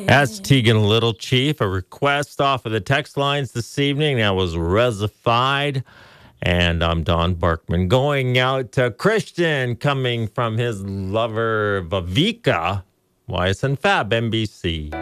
That's Tegan Little Chief. A request off of the text lines this evening that was resified. And I'm Don Barkman. Going out to Christian, coming from his lover Viveka, YSN Fab NBC.